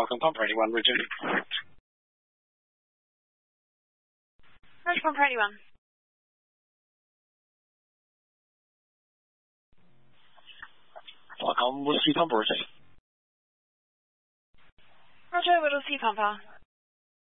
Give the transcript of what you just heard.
Falcon Pump for anyone, Richard. Roger, Pump for anyone. Falcon, Whiskey Pump, rotate. Roger, Whiskey Pump.